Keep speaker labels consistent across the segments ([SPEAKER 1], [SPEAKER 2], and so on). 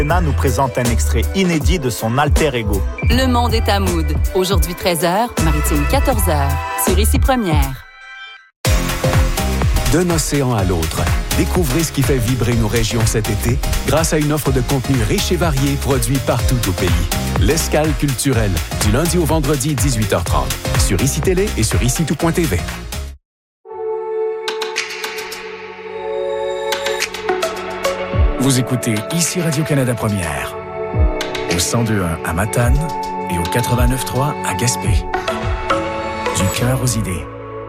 [SPEAKER 1] Sénat nous présente un extrait inédit de son alter ego.
[SPEAKER 2] Le monde est à Mood. Aujourd'hui 13h, Maritime 14h. Sur Ici Première.
[SPEAKER 3] D'un océan à l'autre, découvrez ce qui fait vibrer nos régions cet été grâce à une offre de contenu riche et varié produit partout au pays. L'Escale culturelle, du lundi au vendredi 18h30, sur ICI Télé et sur ICI-Tout.tv. Vous écoutez ICI Radio-Canada Première, au 102.1 à Matane et au 89.3 à Gaspé. Du cœur aux idées.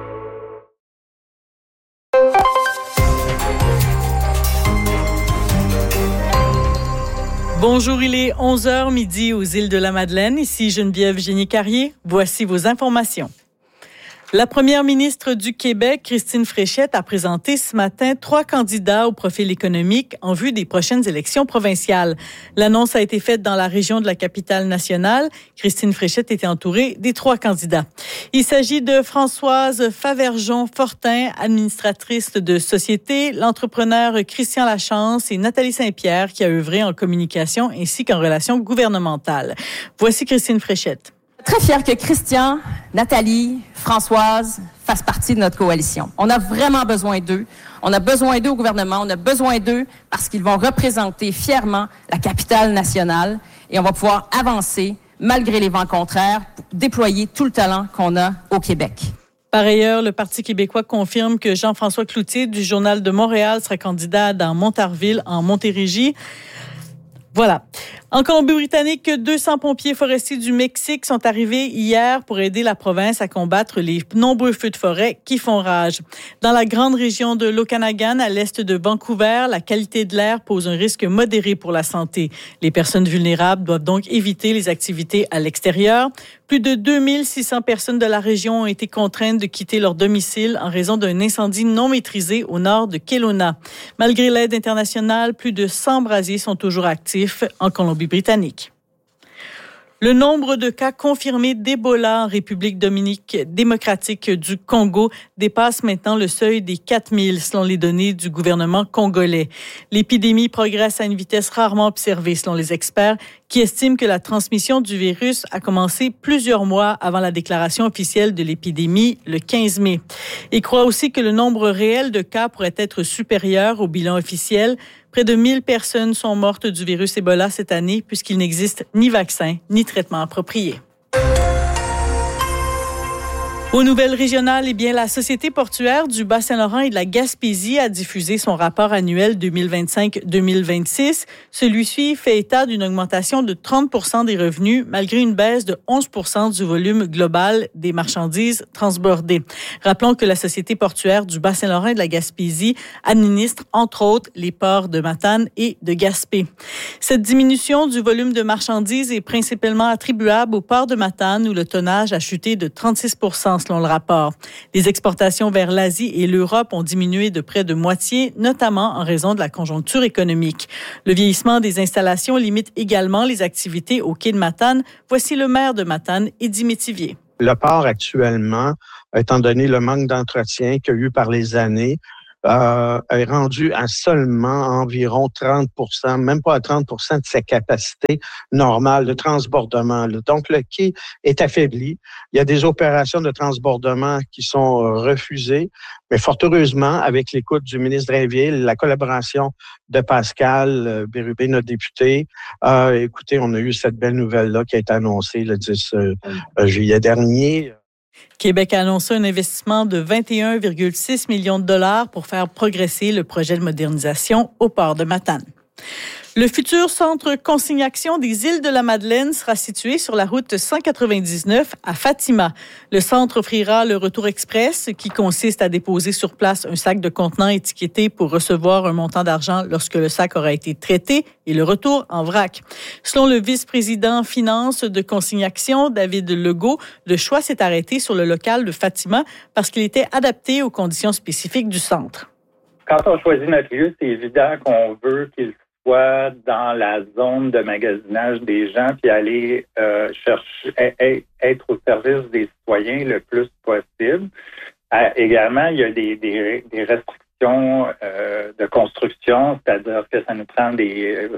[SPEAKER 4] Bonjour, il est 11h midi aux îles de la Madeleine. Ici Geneviève Génie-Carrier. Voici vos informations. La première ministre du Québec, Christine Fréchette, a présenté ce matin 3 candidats au profil économique en vue des prochaines élections provinciales. L'annonce a été faite dans la région de la capitale nationale. Christine Fréchette était entourée des 3 candidats. Il s'agit de Françoise Faverjon-Fortin, administratrice de société, l'entrepreneur Christian Lachance et Nathalie Saint-Pierre qui a œuvré en communication ainsi qu'en relations gouvernementales. Voici Christine Fréchette.
[SPEAKER 5] Très fière que Christian, Nathalie, Françoise fassent partie de notre coalition. On a vraiment besoin d'eux. On a besoin d'eux au gouvernement. On a besoin d'eux parce qu'ils vont représenter fièrement la capitale nationale et on va pouvoir avancer malgré les vents contraires pour déployer tout le talent qu'on a au Québec.
[SPEAKER 4] Par ailleurs, le Parti québécois confirme que Jean-François Cloutier du Journal de Montréal sera candidat dans Montarville en Montérégie. Voilà. En Colombie-Britannique, 200 pompiers forestiers du Mexique sont arrivés hier pour aider la province à combattre les nombreux feux de forêt qui font rage. Dans la grande région de l'Okanagan, à l'est de Vancouver, la qualité de l'air pose un risque modéré pour la santé. Les personnes vulnérables doivent donc éviter les activités à l'extérieur. Plus de 2600 personnes de la région ont été contraintes de quitter leur domicile en raison d'un incendie non maîtrisé au nord de Kelowna. Malgré l'aide internationale, plus de 100 brasiers sont toujours actifs en Colombie-Britannique. Le nombre de cas confirmés d'Ebola en République démocratique du Congo dépasse maintenant le seuil des 4000 selon les données du gouvernement congolais. L'épidémie progresse à une vitesse rarement observée selon les experts qui estiment que la transmission du virus a commencé plusieurs mois avant la déclaration officielle de l'épidémie le 15 mai. Ils croient aussi que le nombre réel de cas pourrait être supérieur au bilan officiel. Près de 1000 personnes sont mortes du virus Ebola cette année puisqu'il n'existe ni vaccin ni traitement approprié. Aux nouvelles régionales, la Société portuaire du Bas-Saint-Laurent et de la Gaspésie a diffusé son rapport annuel 2025-2026. Celui-ci fait état d'une augmentation de 30% des revenus, malgré une baisse de 11% du volume global des marchandises transbordées. Rappelons que la Société portuaire du Bas-Saint-Laurent et de la Gaspésie administre, entre autres, les ports de Matane et de Gaspé. Cette diminution du volume de marchandises est principalement attribuable au port de Matane, où le tonnage a chuté de 36% selon le rapport. Les exportations vers l'Asie et l'Europe ont diminué de près de moitié, notamment en raison de la conjoncture économique. Le vieillissement des installations limite également les activités au quai de Matane. Voici le maire de Matane, Eddy Métivier.
[SPEAKER 6] Le port actuellement, étant donné le manque d'entretien qu'il y a eu par les années, est rendu à seulement environ 30%, même pas à 30% de sa capacité normale de transbordement. Donc, le quai est affaibli. Il y a des opérations de transbordement qui sont refusées, mais fort heureusement, avec l'écoute du ministre Drainville, la collaboration de Pascal Bérubé, notre député, écoutez, on a eu cette belle nouvelle-là qui a été annoncée le 10 juillet dernier.
[SPEAKER 4] Québec a annoncé un investissement de 21,6 millions de dollars pour faire progresser le projet de modernisation au port de Matane. Le futur centre consignation des îles de la Madeleine sera situé sur la route 199 à Fatima. Le centre offrira le retour express qui consiste à déposer sur place un sac de contenants étiqueté pour recevoir un montant d'argent lorsque le sac aura été traité et le retour en vrac. Selon le vice-président finance de consignation, David Legault, le choix s'est arrêté sur le local de Fatima parce qu'il était adapté aux conditions spécifiques du centre.
[SPEAKER 7] Quand on choisit notre lieu, c'est évident qu'on veut qu'il soit dans la zone de magasinage des gens puis aller chercher, être au service des citoyens le plus possible. Également, il y a des restrictions de construction, c'est-à-dire que ça nous prend des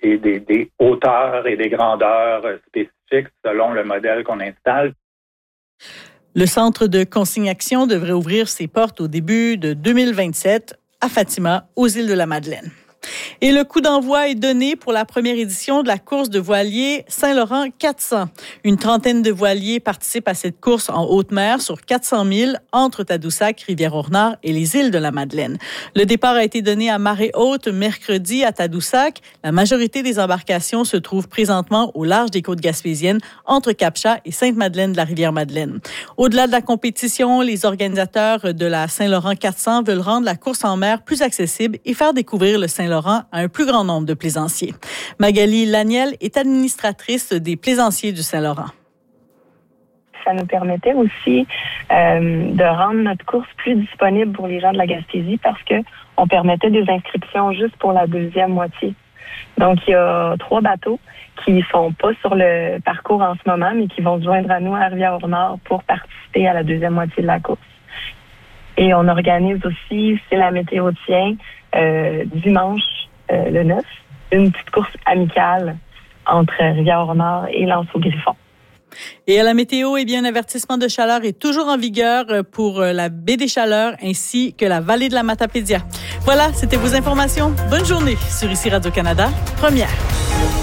[SPEAKER 7] des hauteurs et des grandeurs spécifiques selon le modèle qu'on installe.
[SPEAKER 4] Le centre de consignation devrait ouvrir ses portes au début de 2027 à Fatima, aux îles de la Madeleine. Et le coup d'envoi est donné pour la première édition de la course de voilier Saint-Laurent 400. Une trentaine de voiliers participent à cette course en haute mer sur 400 000 entre Tadoussac, Rivière-au-Renard et les îles de la Madeleine. Le départ a été donné à marée haute mercredi à Tadoussac. La majorité des embarcations se trouvent présentement au large des côtes gaspésiennes entre Cap-Chat et Sainte-Madeleine de la Rivière-Madeleine. Au-delà de la compétition, les organisateurs de la Saint-Laurent 400 veulent rendre la course en mer plus accessible et faire découvrir le Saint-Laurent à un plus grand nombre de plaisanciers. Magali Laniel est administratrice des plaisanciers du Saint-Laurent.
[SPEAKER 8] Ça nous permettait aussi de rendre notre course plus disponible pour les gens de la Gaspésie parce que on permettait des inscriptions juste pour la deuxième moitié. Donc, il y a 3 bateaux qui sont pas sur le parcours en ce moment, mais qui vont se joindre à nous à Rivière-au-Nord pour participer à la deuxième moitié de la course. Et on organise aussi, si la météo tient, dimanche le 9, une petite course amicale entre Rivière-au-Nord et L'Anse-au-Griffon.
[SPEAKER 4] Et à la météo, eh bien, un avertissement de chaleur est toujours en vigueur pour la baie des Chaleurs ainsi que la vallée de la Matapédia. Voilà, c'était vos informations. Bonne journée sur ici Radio-Canada, première.